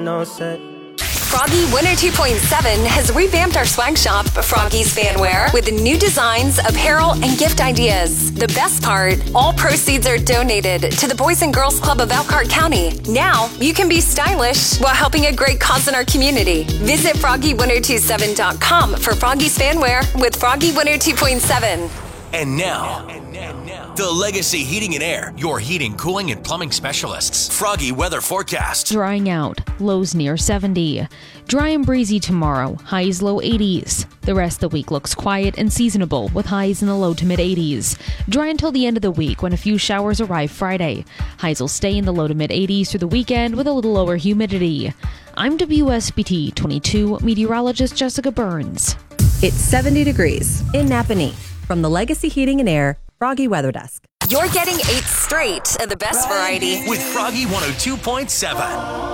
no set. Froggy 102.7 has revamped our swag shop, Froggy's Fanwear, with new designs, apparel, and gift ideas. The best part, all proceeds are donated to the Boys and Girls Club of Elkhart County. Now, you can be stylish while helping a great cause in our community. Visit Froggy1027.com for Froggy's Fanwear with Froggy 102.7. And now, the Legacy Heating and Air, your heating, cooling, and plumbing specialists. Froggy weather forecast. Drying out, lows near 70. Dry and breezy tomorrow, highs low 80s. The rest of the week looks quiet and seasonable with highs in the low to mid 80s. Dry until the end of the week when a few showers arrive Friday. Highs will stay in the low to mid 80s through the weekend with a little lower humidity. I'm WSBT 22 meteorologist Jessica Burns. It's 70 degrees in Napanee. From the Legacy Heating and Air Froggy Weather Desk. You're getting 8 straight of the best variety With Froggy 102.7.